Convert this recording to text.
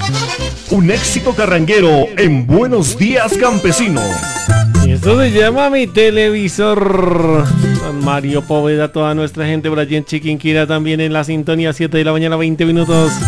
Un éxito carranguero en Buenos Días Campesino. Esto se llama Mi Televisor. Don Mario Poveda, toda nuestra gente por allí en Chiquinquirá, también en la sintonía, 7 de la mañana, 20 minutos.